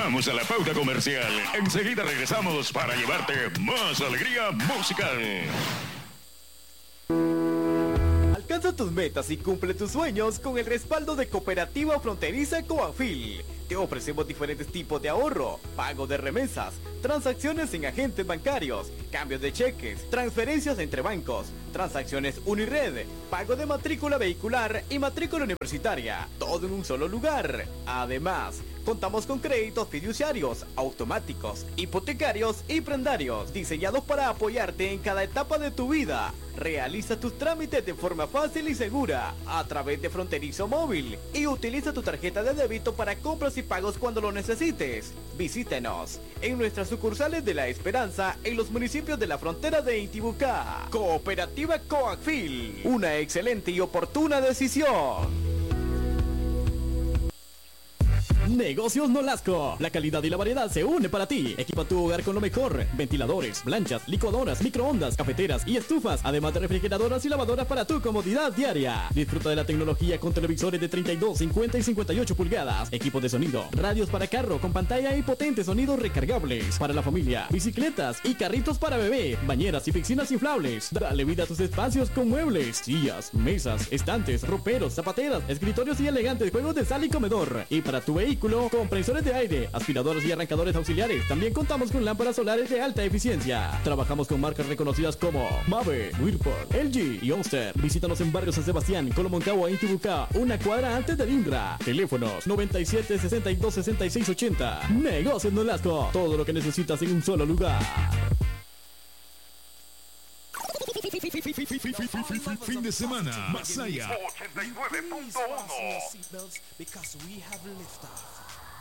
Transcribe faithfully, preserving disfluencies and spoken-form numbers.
Vamos a la pauta comercial. Enseguida regresamos para llevarte más alegría musical. Alcanza tus metas y cumple tus sueños con el respaldo de Cooperativa Fronteriza Coanfil. Te ofrecemos diferentes tipos de ahorro, pago de remesas, transacciones en agentes bancarios, cambios de cheques, transferencias entre bancos, transacciones Unired, pago de matrícula vehicular y matrícula universitaria, todo en un solo lugar. Además, contamos con créditos fiduciarios, automáticos, hipotecarios y prendarios, diseñados para apoyarte en cada etapa de tu vida. Realiza tus trámites de forma fácil y segura a través de Fronterizo Móvil y utiliza tu tarjeta de débito para compras y pagos cuando lo necesites. Visítenos en nuestras sucursales de La Esperanza en los municipios de la frontera de Intibucá. Cooperativa Coanfil, una excelente y oportuna decisión. Negocios Nolasco. La calidad y la variedad se une para ti. Equipa tu hogar con lo mejor. Ventiladores, planchas, licuadoras, microondas, cafeteras y estufas. Además de refrigeradoras y lavadoras para tu comodidad diaria. Disfruta de la tecnología con televisores de treinta y dos, cincuenta y cincuenta y ocho pulgadas. Equipos de sonido, radios para carro con pantalla y potentes sonidos recargables. Para la familia, bicicletas y carritos para bebé. Bañeras y piscinas inflables. Dale vida a tus espacios con muebles, sillas, mesas, estantes, roperos, zapateras, escritorios y elegantes juegos de sala y comedor. Y para tu vehículo, compresores de aire, aspiradores y arrancadores auxiliares. También contamos con lámparas solares de alta eficiencia. Trabajamos con marcas reconocidas como Mave, Whirlpool, L G y Oster. Visítanos en Barrio San Sebastián, Colomoncagua e Intibucá, una cuadra antes de Lindra. Teléfonos noventa y siete, sesenta y dos, sesenta y seis, ochenta. Negocios Nolasco. Todo lo que necesitas en un solo lugar. Fin de semana, Masaya ochenta y nueve punto uno.